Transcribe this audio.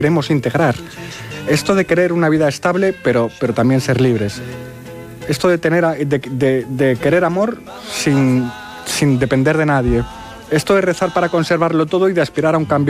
queremos integrar. Esto de querer una vida estable, pero también ser libres. Esto de querer amor sin depender de nadie. Esto de rezar para conservarlo todo y de aspirar a un cambio